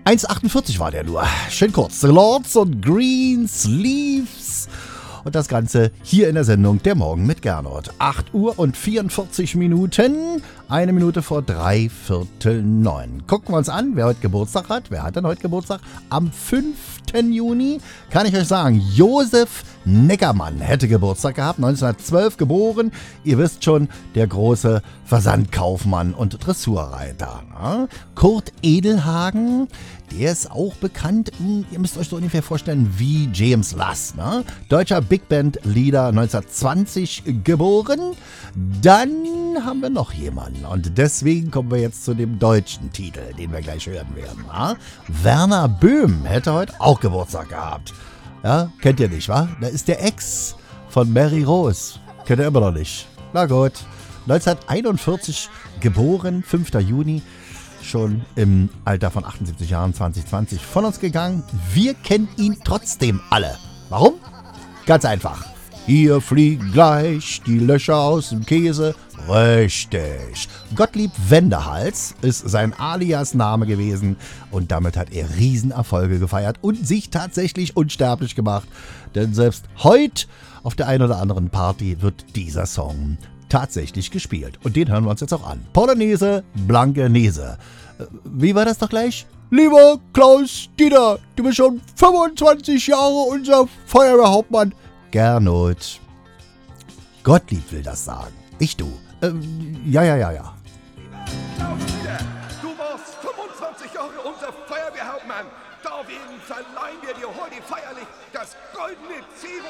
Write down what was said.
1,48 war der nur. Schön kurz. The Lords und Greensleeves. Und das Ganze hier in der Sendung Der Morgen mit Gernot. 8 Uhr und 44 Minuten. 1 Minute vor 8:45. Gucken wir uns an, wer heute Geburtstag hat. Wer hat denn heute Geburtstag? Am 5. Juni kann ich euch sagen, Josef Neckermann hätte Geburtstag gehabt. 1912 geboren. Ihr wisst schon, der große Versandkaufmann und Dressurreiter. Ne? Kurt Edelhagen, der ist auch bekannt, ihr müsst euch so ungefähr vorstellen, wie James Lass. Ne? Deutscher Big Band Leader, 1920 geboren. Dann haben wir noch jemanden und deswegen kommen wir jetzt zu dem deutschen Titel, den wir gleich hören werden. Ne? Werner Böhm hätte heute auch Geburtstag gehabt. Ja, kennt ihr nicht, wa? Da ist der Ex von Mary Rose. Kennt ihr immer noch nicht. Na gut. 1941 geboren, 5. Juni. Schon im Alter von 78 Jahren, 2020 von uns gegangen. Wir kennen ihn trotzdem alle. Warum? Ganz einfach. Hier fliegen gleich die Löcher aus dem Käse. Richtig. Gottlieb Wendehals ist sein Alias-Name gewesen und damit hat er Riesenerfolge gefeiert und sich tatsächlich unsterblich gemacht. Denn selbst heute auf der einen oder anderen Party wird dieser Song tatsächlich gespielt. Und den hören wir uns jetzt auch an. Polonaise, Blankenese. Wie war das doch gleich? Lieber Klaus-Dieter, du bist schon 25 Jahre unser Feuerwehrhauptmann. Gernot. Gottlieb will das sagen. Ich du. Ja. Klaus-Dieter, du warst 25 Jahre unser Feuerwehrhauptmann. Deswegen verleihen wir dir heute feierlich das goldene Zero.